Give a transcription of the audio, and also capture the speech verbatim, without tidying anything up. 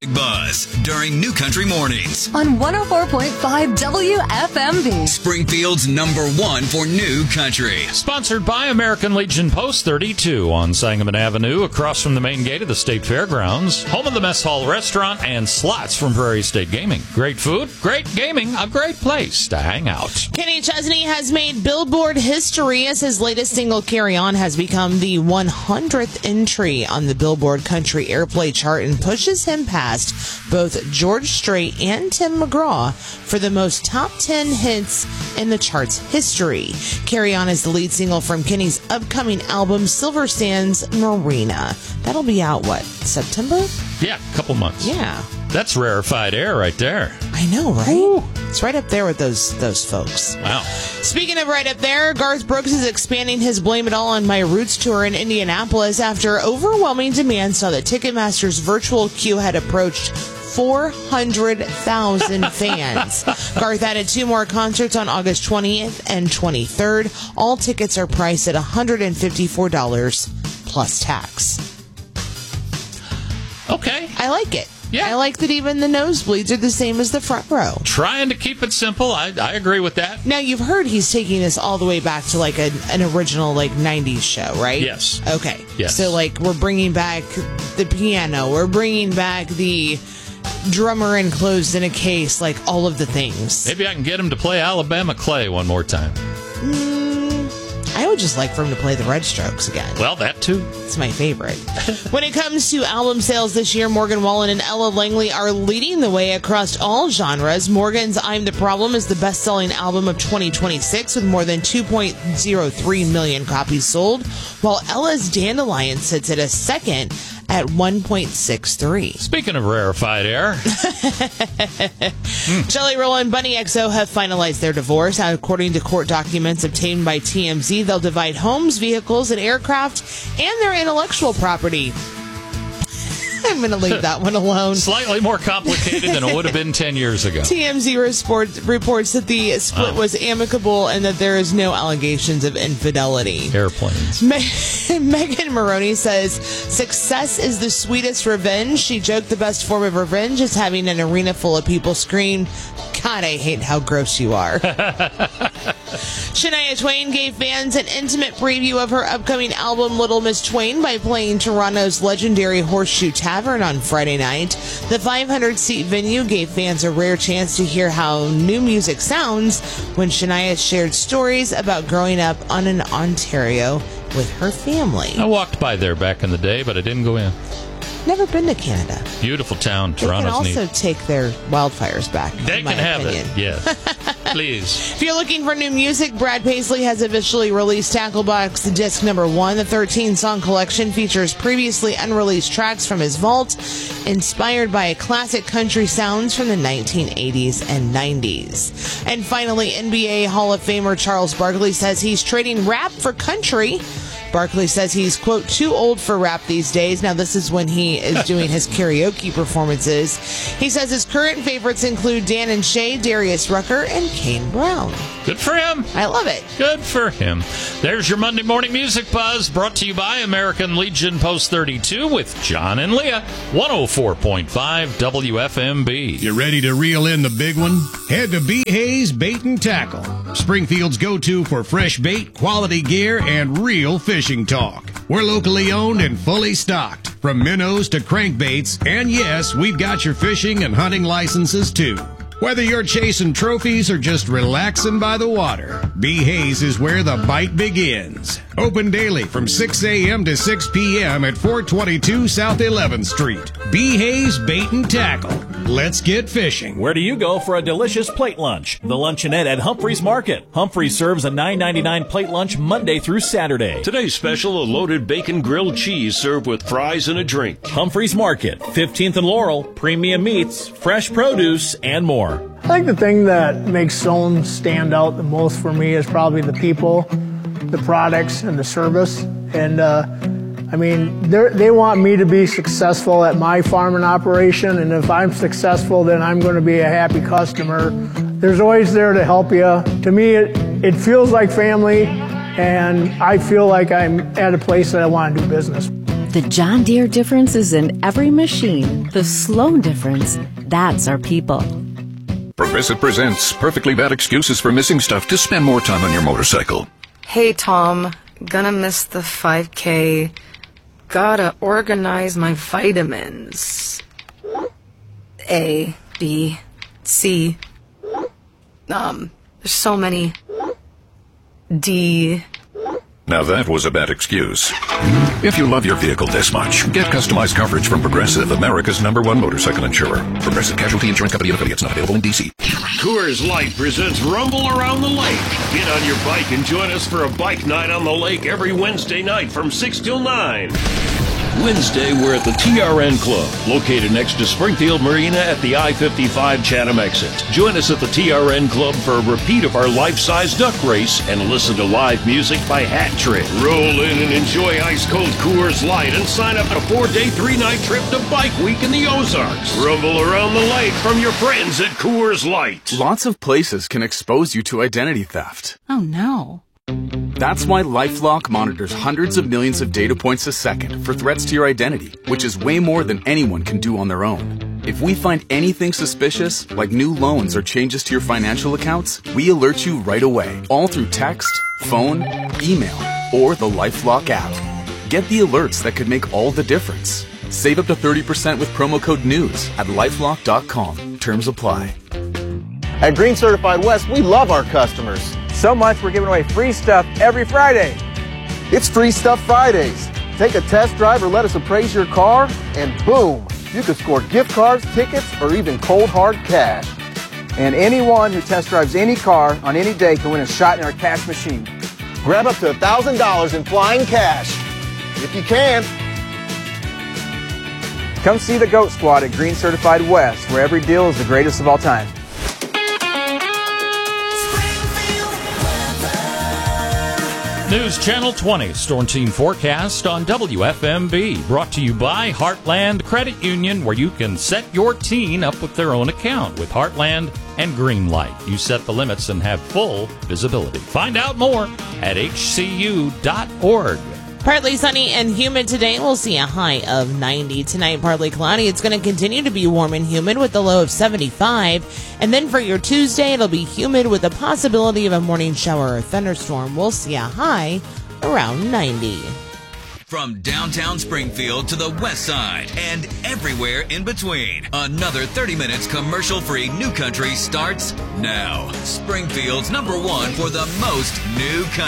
Buzz during New Country Mornings on one oh four point five W F M V. Springfield's number one for New Country. Sponsored by American Legion Post thirty-two on Sangamon Avenue, across from the main gate of the State Fairgrounds, home of the Mess Hall Restaurant and slots from Prairie State Gaming. Great food, great gaming, a great place to hang out. Kenny Chesney has made Billboard history as his latest single, Carry On, has become the one hundredth entry on the Billboard Country Airplay chart and pushes him past both George Strait and Tim McGraw for the most top ten hits in the chart's history. Carry On is the lead single from Kenny's upcoming album, Silver Sands Marina. That'll be out, what, September? Yeah, a couple months. Yeah. That's rarefied air right there. I know, right? Ooh. It's right up there with those those folks. Wow. Speaking of right up there, Garth Brooks is expanding his Blame It All on My Roots tour in Indianapolis after overwhelming demand saw that Ticketmaster's virtual queue had approached four hundred thousand fans. Garth added two more concerts on August twentieth and twenty-third. All tickets are priced at one hundred fifty-four dollars plus tax. Okay. I like it. Yeah. I like that even the nosebleeds are the same as the front row. Trying to keep it simple. I, I agree with that. Now, you've heard he's taking this all the way back to like a, an original like nineties show, right? Yes. Okay. Yes. So like we're bringing back the piano. We're bringing back the drummer enclosed in a case, like all of the things. Maybe I can get him to play Alabama Clay one more time. Mm, I would just like for him to play the Red Strokes again. Well, that too. It's my favorite. When it comes to album sales this year, Morgan Wallen and Ella Langley are leading the way across all genres. Morgan's I'm the Problem is the best-selling album of twenty twenty-six with more than two point oh three million copies sold, while Ella's Dandelion sits at a second at one point six three. Speaking of rarefied air. mm. Jelly Roll and Bunny X O have finalized their divorce. According to court documents obtained by T M Z, they'll divide homes, vehicles, and aircraft and their intellectual property. I'm going to leave that one alone. Slightly more complicated than it would have been ten years ago. T M Z report, reports that the split oh. was amicable and that there is no allegations of infidelity. Airplanes. Me- Megan Maroney says, success is the sweetest revenge. She joked the best form of revenge is having an arena full of people scream, God, I hate how gross you are. Shania Twain gave fans an intimate preview of her upcoming album, Little Miss Twain, by playing Toronto's legendary Horseshoe Tavern on Friday night. The five hundred seat venue gave fans a rare chance to hear how new music sounds when Shania shared stories about growing up on an Ontario with her family. I walked by there back in the day, but I didn't go in. Never been to Canada. Beautiful town. Toronto's neat. They can also neat. take their wildfires back. They can have opinion. it. Yes. Please. If you're looking for new music, Brad Paisley has officially released Tacklebox Disc Number One. The thirteen-song collection features previously unreleased tracks from his vault, inspired by classic country sounds from the nineteen eighties and nineties. And finally, N B A Hall of Famer Charles Barkley says he's trading rap for country. Barkley says he's, quote, too old for rap these days. Now, this is when he is doing his karaoke performances. He says his current favorites include Dan and Shay, Darius Rucker, and Kane Brown. Good for him. I love it. Good for him. There's your Monday Morning Music Buzz, brought to you by American Legion Post thirty-two with John and Leah, one oh four point five W F M B. You ready to reel in the big one? Head to B. Hayes Bait and Tackle, Springfield's go-to for fresh bait, quality gear, and real fishing talk. We're locally owned and fully stocked, from minnows to crankbaits, and yes, we've got your fishing and hunting licenses too. Whether you're chasing trophies or just relaxing by the water, B. Hayes is where the bite begins. Open daily from six a.m. to six p.m. at four twenty-two South eleventh Street. B. Hayes Bait and Tackle. Let's get fishing. Where do you go for a delicious plate lunch? The Luncheonette at Humphreys Market. Humphreys serves a nine ninety-nine plate lunch Monday through Saturday. Today's special, a loaded bacon grilled cheese served with fries and a drink. Humphreys Market, fifteenth and Laurel, premium meats, fresh produce, and more. I think the thing that makes Zone stand out the most for me is probably the people, the products, and the service. And uh, I mean, they want me to be successful at my farming operation, and if I'm successful, then I'm going to be a happy customer. There's always there to help you. To me, it, it feels like family, and I feel like I'm at a place that I want to do business. The John Deere difference is in every machine. The Sloan difference, that's our people. Progressive presents Perfectly Bad Excuses for Missing Stuff to spend more time on your motorcycle. Hey, Tom. Gonna miss the five K. Gotta organize my vitamins. A, B, C. Um, there's so many. D. Now that was a bad excuse. If you love your vehicle this much, get customized coverage from Progressive, America's number one motorcycle insurer. Progressive Casualty Insurance Company and affiliates, not available in D C. Coors Light presents Rumble Around the Lake. Get on your bike and join us for a bike night on the lake every Wednesday night from six till nine. Wednesday, we're at the T R N Club, located next to Springfield Marina at the I fifty-five Chatham exit. Join us at the T R N Club for a repeat of our life-size duck race and listen to live music by Hat Trick. Roll in and enjoy ice-cold Coors Light and sign up for a four-day, three-night trip to Bike Week in the Ozarks. Rumble around the lake from your friends at Coors Light. Lots of places can expose you to identity theft. Oh, no. That's why LifeLock monitors hundreds of millions of data points a second for threats to your identity, which is way more than anyone can do on their own. If we find anything suspicious, like new loans or changes to your financial accounts, we alert you right away, all through text, phone, email, or the LifeLock app. Get the alerts that could make all the difference. Save up to thirty percent with promo code NEWS at lifelock dot com. Terms apply. At Green Certified West, we love our customers. So much we're giving away free stuff every Friday. It's Free Stuff Fridays. Take a test drive or let us appraise your car, and boom, you could score gift cards, tickets, or even cold hard cash. And anyone who test drives any car on any day can win a shot in our cash machine. Grab up to one thousand dollars in flying cash, if you can. Come see the GOAT Squad at Green Certified West, where every deal is the greatest of all time. News Channel twenty Storm Team Forecast on W F M B. Brought to you by Heartland Credit Union, where you can set your teen up with their own account with Heartland and Greenlight. You set the limits and have full visibility. Find out more at H C U dot org. Partly sunny and humid today. We'll see a high of ninety. Tonight, partly cloudy. It's going to continue to be warm and humid with a low of seventy-five. And then for your Tuesday, it'll be humid with a possibility of a morning shower or thunderstorm. We'll see a high around ninety. From downtown Springfield to the west side and everywhere in between, another thirty minutes commercial-free New Country starts now. Springfield's number one for the most new country.